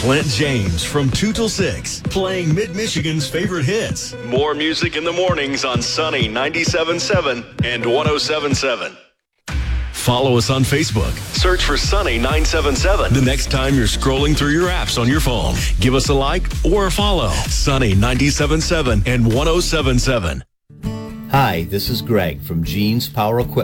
Clint James from 2 till 6, playing Mid-Michigan's favorite hits. More music in the mornings on Sunny 97.7 and 107.7. Follow us on Facebook. Search for Sunny 977. The next time you're scrolling through your apps on your phone, give us a like or a follow. Sunny 97.7 and 107.7. Hi, this is Greg from Gene's Power Equipment.